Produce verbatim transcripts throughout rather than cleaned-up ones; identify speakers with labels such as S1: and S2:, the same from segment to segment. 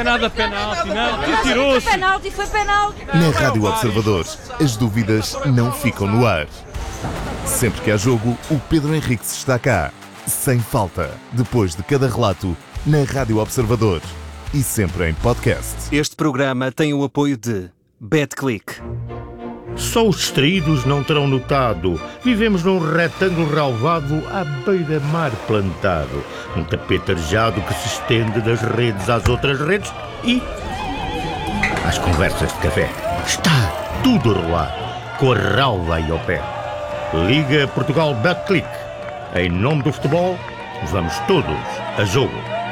S1: nada penalti, não. Retirou-se.
S2: Foi penalti, foi penalti.
S3: Na Rádio Observador, as dúvidas não ficam no ar. Sempre que há jogo, o Pedro Henriques está cá. Sem falta, depois de cada relato, na Rádio Observador. E sempre em podcast.
S4: Este programa tem o apoio de BetClick.
S5: Só os distraídos não terão notado. Vivemos num retângulo relvado à beira-mar plantado. Um tapete arejado que se estende das redes às outras redes e às conversas de café. Está tudo a rolar, com a relva aí ao pé. Liga Portugal BetClick. Em nome do futebol, vamos todos a jogo.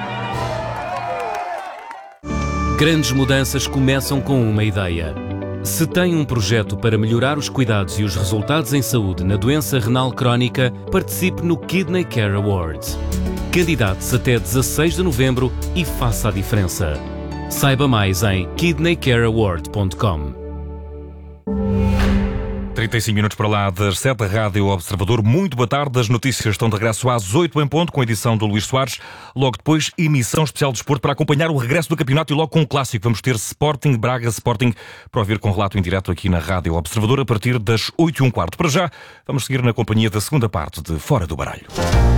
S6: Grandes mudanças começam com uma ideia. Se tem um projeto para melhorar os cuidados e os resultados em saúde na doença renal crónica, participe no Kidney Care Awards. Candidate-se até dezasseis de novembro e faça a diferença. Saiba mais em kidney care award ponto com.
S7: trinta e cinco minutos para lá das sete, da Rádio Observador. Muito boa tarde. As notícias estão de regresso às oito em ponto, com a edição do Luís Soares. Logo depois, emissão especial de desporto para acompanhar o regresso do campeonato e logo com um clássico. Vamos ter Sporting Braga Sporting para ouvir com relato em direto aqui na Rádio Observador a partir das oito e um quarto. Para já, vamos seguir na companhia da segunda parte de Fora do Baralho.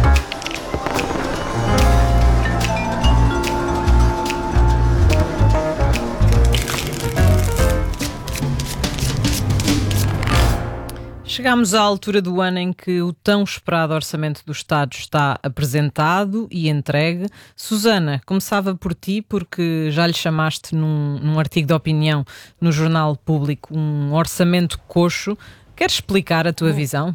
S8: Chegámos à altura do ano em que o tão esperado Orçamento do Estado está apresentado e entregue. Susana, começava por ti, porque já lhe chamaste num, num artigo de opinião no Jornal Público um orçamento coxo. Queres explicar a tua visão?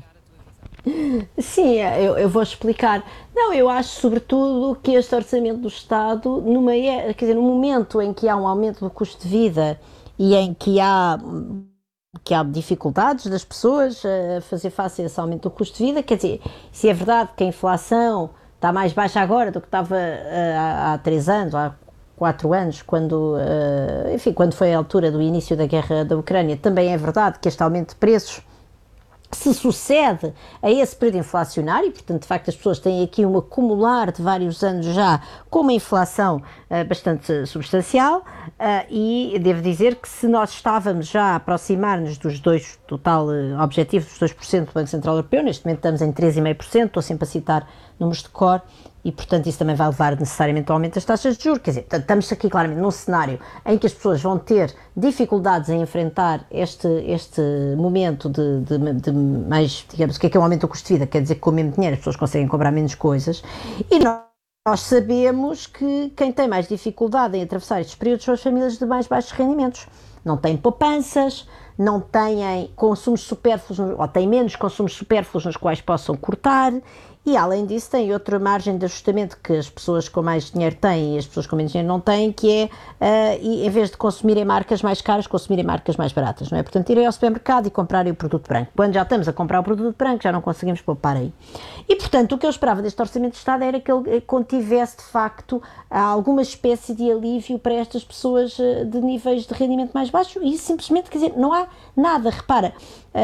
S9: Sim, eu, eu vou explicar. Não, eu acho sobretudo que este Orçamento do Estado, numa, quer dizer, no momento em que há um aumento do custo de vida e em que há... que há dificuldades das pessoas a fazer face a esse aumento do custo de vida, quer dizer, se é verdade que a inflação está mais baixa agora do que estava uh, há, há três anos, há quatro anos, quando, uh, enfim, quando foi a altura do início da guerra da Ucrânia, também é verdade que este aumento de preços se sucede a esse período inflacionário, portanto, de facto, as pessoas têm aqui um acumular de vários anos já com uma inflação uh, bastante substancial uh, e devo dizer que se nós estávamos já a aproximar-nos dos dois, do tal uh, objetivo dos dois por cento do Banco Central Europeu, neste momento estamos em três vírgula cinco por cento, estou sempre a citar números de cor, e, portanto, isso também vai levar necessariamente ao aumento das taxas de juros. Quer dizer, estamos aqui claramente num cenário em que as pessoas vão ter dificuldades em enfrentar este, este momento de, de, de mais, digamos, o que é que é o aumento do custo de vida? Quer dizer que com o mesmo dinheiro as pessoas conseguem comprar menos coisas e nós, nós sabemos que quem tem mais dificuldade em atravessar estes períodos são as famílias de mais baixos rendimentos. Não têm poupanças, não têm consumos supérfluos, ou têm menos consumos supérfluos nos quais possam cortar. E, além disso, tem outra margem de ajustamento que as pessoas com mais dinheiro têm e as pessoas com menos dinheiro não têm, que é, uh, e, em vez de consumirem marcas mais caras, consumirem marcas mais baratas, não é? Portanto, irem ao supermercado e comprarem o produto branco. Quando já estamos a comprar o produto branco, já não conseguimos poupar aí. E, portanto, o que eu esperava deste Orçamento de Estado era que ele contivesse, de facto, alguma espécie de alívio para estas pessoas de níveis de rendimento mais baixos e, simplesmente, quer dizer, não há nada. Repara,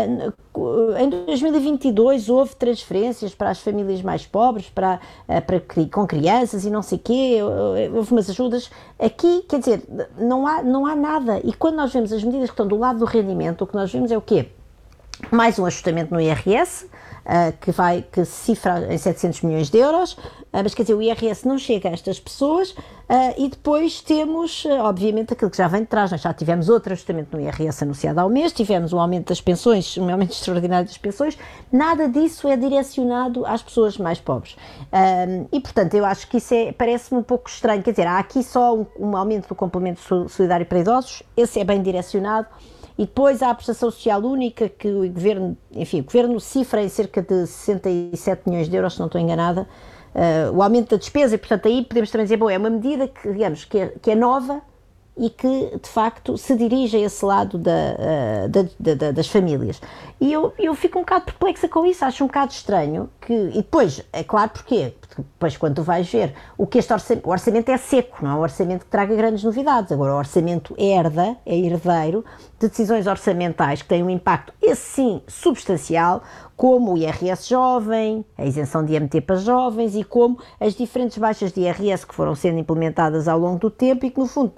S9: em dois mil e vinte e dois houve transferências para as famílias mais pobres, para, para, com crianças e não sei o quê, houve umas ajudas. Aqui, quer dizer, não há, não há nada. E quando nós vemos as medidas que estão do lado do rendimento, o que nós vemos é o quê? Mais um ajustamento no I R S, uh, que, vai, que se cifra em setecentos milhões de euros, uh, mas quer dizer, o I R S não chega a estas pessoas, uh, e depois temos, uh, obviamente, aquilo que já vem de trás. Nós já tivemos outro ajustamento no I R S anunciado ao mês, tivemos um aumento das pensões, um aumento extraordinário das pensões, nada disso é direcionado às pessoas mais pobres. Uh, e, portanto, eu acho que isso é, parece-me um pouco estranho, quer dizer, há aqui só um, um aumento do complemento solidário para idosos, esse é bem direcionado. E depois há a prestação social única que o Governo, enfim, o Governo cifra em cerca de sessenta e sete milhões de euros, se não estou enganada, uh, o aumento da despesa, e portanto aí podemos também dizer, bom, é uma medida que, digamos, que é, que é nova e que, de facto, se dirige a esse lado da, uh, da, da, da, das famílias. E eu, eu fico um bocado perplexa com isso, acho um bocado estranho, que, e depois, é claro porquê, porque depois quando tu vais ver o que este orçamento, o orçamento é seco, não é um orçamento que traga grandes novidades, agora o orçamento herda, é herdeiro de decisões orçamentais que têm um impacto, esse sim, substancial, como o I R S jovem, a isenção de I M T para jovens e como as diferentes baixas de I R S que foram sendo implementadas ao longo do tempo e que, no fundo,